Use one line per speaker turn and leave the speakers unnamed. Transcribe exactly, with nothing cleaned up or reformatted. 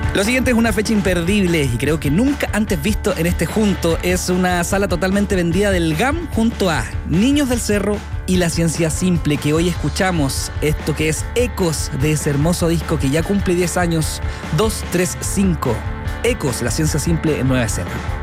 Lo siguiente es una fecha imperdible y creo que nunca antes visto en este junto. Es una sala totalmente vendida del G A M junto a Niños del Cerro y La Ciencia Simple, que hoy escuchamos esto que es Ecos de ese hermoso disco que ya cumple diez años, dos tres cinco. Ecos, La Ciencia Simple en Nueva Escena.